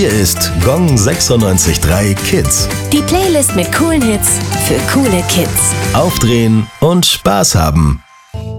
Hier ist Gong 96.3 Kids. Die Playlist mit coolen Hits für coole Kids. Aufdrehen und Spaß haben.